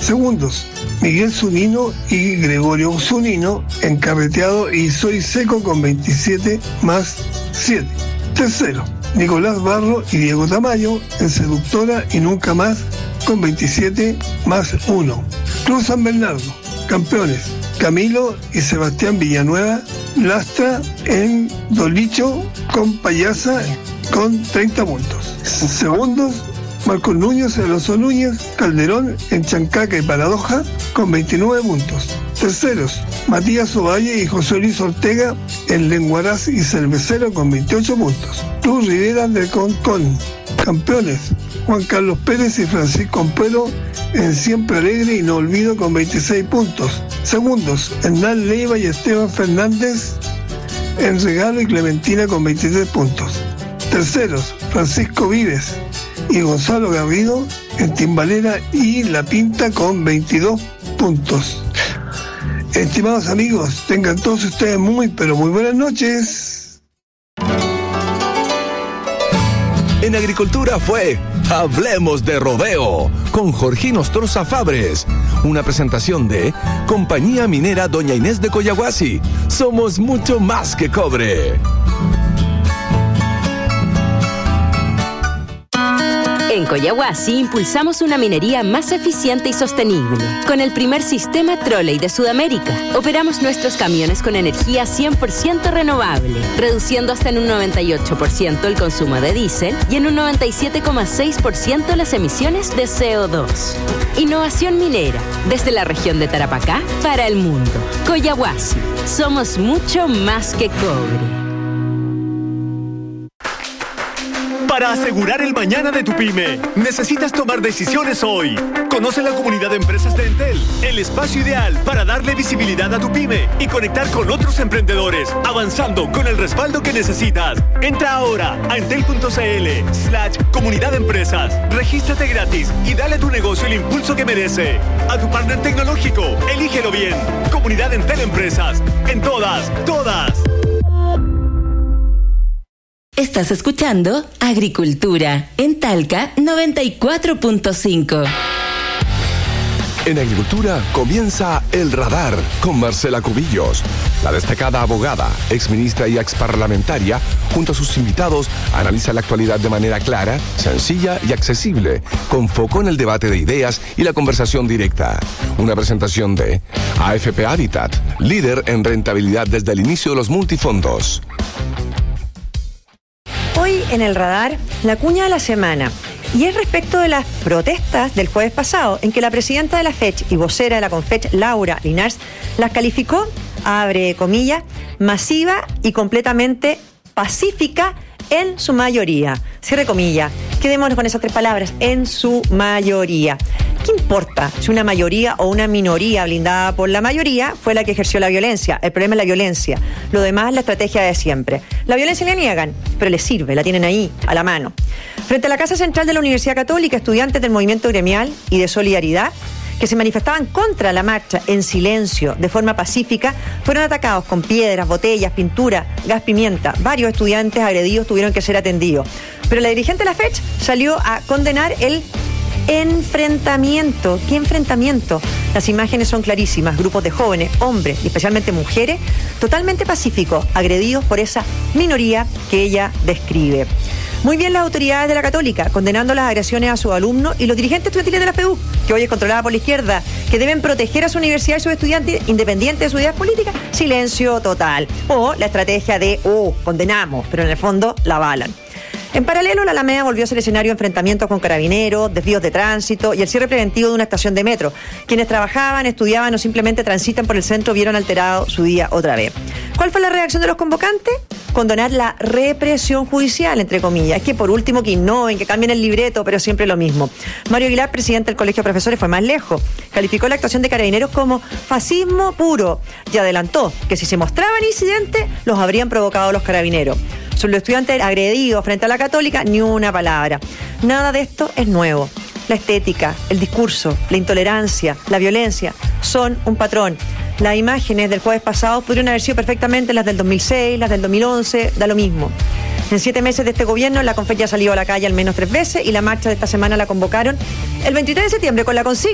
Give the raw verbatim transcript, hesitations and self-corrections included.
Segundos, Miguel Zunino y Gregorio Zunino en Carreteado y Soy Seco con veintisiete más siete. Tercero, Nicolás Barro y Diego Tamayo en Seductora y Nunca Más con veintisiete más uno. Club San Bernardo, campeones, Camilo y Sebastián Villanueva Lastra en Dolicho con Payasa con treinta puntos. Segundos, Marcos Núñez y Alonso Núñez Calderón en Chancaca y Paradoja con veintinueve puntos. Terceros, Matías Ovalle y José Luis Ortega en Lenguaraz y Cervecero con veintiocho puntos. Club Rivera de Concón, campeones, Juan Carlos Pérez y Francisco Ampero en Siempre Alegre y No Olvido con veintiséis puntos. Segundos, Hernán Leiva y Esteban Fernández en Regalo y Clementina con veintitrés puntos. Terceros, Francisco Vives y Gonzalo Garrido en Timbalera y La Pinta con veintidós puntos. Estimados amigos, tengan todos ustedes muy, pero muy buenas noches. En Agricultura fue Hablemos de Rodeo con Jorgino Ostroza Fabres. Una presentación de Compañía Minera Doña Inés de Coyahuasi. Somos mucho más que cobre. En Coyahuasi impulsamos una minería más eficiente y sostenible. Con el primer sistema Trolley de Sudamérica, operamos nuestros camiones con energía cien por ciento renovable, reduciendo hasta en un noventa y ocho por ciento el consumo de diésel y en un noventa y siete coma seis por ciento las emisiones de C O dos. Innovación minera, desde la región de Tarapacá para el mundo. Coyahuasi, somos mucho más que cobre. Para asegurar el mañana de tu pyme, necesitas tomar decisiones hoy. Conoce la comunidad de empresas de Entel, el espacio ideal para darle visibilidad a tu pyme y conectar con otros emprendedores, avanzando con el respaldo que necesitas. Entra ahora a entel.cl slash comunidad de empresas, regístrate gratis y dale a tu negocio el impulso que merece. A tu partner tecnológico, elígelo bien. Comunidad Entel Empresas, en todas, todas. Estás escuchando Agricultura en Talca noventa y cuatro punto cinco. En Agricultura comienza El Radar con Marcela Cubillos. La destacada abogada, exministra y exparlamentaria, junto a sus invitados, analiza la actualidad de manera clara, sencilla y accesible, con foco en el debate de ideas y la conversación directa. Una presentación de A F P Habitat, líder en rentabilidad desde el inicio de los multifondos. Hoy en El Radar, la cuña de la semana. Y es respecto de las protestas del jueves pasado, en que la presidenta de la FECH y vocera de la CONFECH, Laura Linares, las calificó, abre comillas, masiva y completamente pacífica en su mayoría. Cierre comillas. Quedémonos con esas tres palabras, en su mayoría. ¿Qué importa si una mayoría o una minoría blindada por la mayoría fue la que ejerció la violencia? El problema es la violencia. Lo demás es la estrategia de siempre. La violencia la niegan, pero les sirve, la tienen ahí, a la mano. Frente a la Casa Central de la Universidad Católica, estudiantes del movimiento gremial y de solidaridad que se manifestaban contra la marcha en silencio, de forma pacífica, fueron atacados con piedras, botellas, pintura, gas pimienta. Varios estudiantes agredidos tuvieron que ser atendidos. Pero la dirigente de la FECH salió a condenar el enfrentamiento. ¿Qué enfrentamiento? Las imágenes son clarísimas. Grupos de jóvenes, hombres y especialmente mujeres, totalmente pacíficos, agredidos por esa minoría que ella describe. Muy bien las autoridades de la Católica, condenando las agresiones a sus alumnos y los dirigentes estudiantiles de la P U, que hoy es controlada por la izquierda, que deben proteger a su universidad y sus estudiantes independientes de sus ideas políticas. Silencio total. O la estrategia de, oh, condenamos, pero en el fondo la avalan. En paralelo, la Alameda volvió a ser escenario de enfrentamientos con carabineros, desvíos de tránsito y el cierre preventivo de una estación de metro. Quienes trabajaban, estudiaban o simplemente transitan por el centro vieron alterado su día otra vez. ¿Cuál fue la reacción de los convocantes? Condonar la represión judicial, entre comillas. Es que por último que innoven, que cambien el libreto, pero siempre lo mismo. Mario Aguilar, presidente del Colegio de Profesores, fue más lejos. Calificó la actuación de carabineros como fascismo puro y adelantó que si se mostraban incidentes, los habrían provocado los carabineros. Sobre los estudiantes agredidos frente a la Católica, ni una palabra. Nada de esto es nuevo. La estética, el discurso, la intolerancia, la violencia son un patrón. Las imágenes del jueves pasado pudieron haber sido perfectamente las del dos mil seis, las del dos mil once, da lo mismo. En siete meses de este gobierno, la CONFECH ya ha salido a la calle al menos tres veces y la marcha de esta semana la convocaron el veintitrés de septiembre con la consigna